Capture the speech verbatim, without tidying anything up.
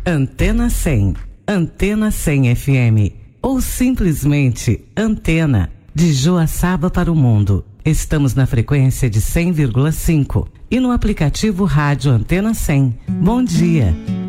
Antena cem, Antena cem F M, ou simplesmente Antena, de Joaçaba para o mundo. Estamos na frequência de cem vírgula cinco e no aplicativo Rádio Antena cem. Bom dia.